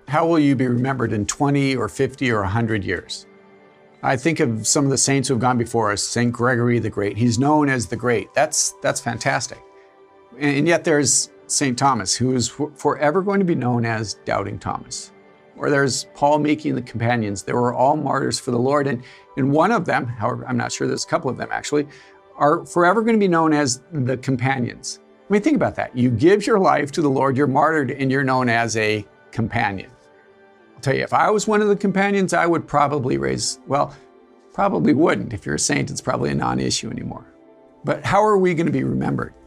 How will you be remembered in 20 or 50 or 100 years? I think of some of the saints who have gone before us, St. Gregory the Great. He's known as the Great. That's fantastic. And yet there's St. Thomas, who is forever going to be known as Doubting Thomas. Or there's Paul Miki and the companions. They were all martyrs for the Lord. And one of them, however, I'm not sure, there's a couple of them actually, are forever going to be known as the companions. I mean, think about that. You give your life to the Lord, you're martyred, and you're known as a companion. I'll tell you, if I was one of the companions, I would probably probably wouldn't. If you're a saint, it's probably a non-issue anymore. But how are we going to be remembered?